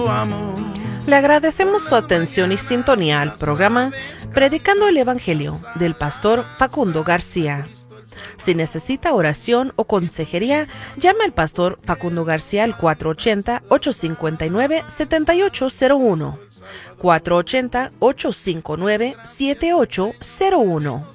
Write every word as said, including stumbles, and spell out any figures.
lo amo. Le agradecemos su atención y sintonía al programa Predicando el Evangelio del pastor Facundo García. Si necesita oración o consejería, llame al pastor Facundo García al cuatro ochenta, ocho cinco nueve, siete ocho cero uno. cuatro ochenta, ocho cinco nueve, siete ocho cero uno.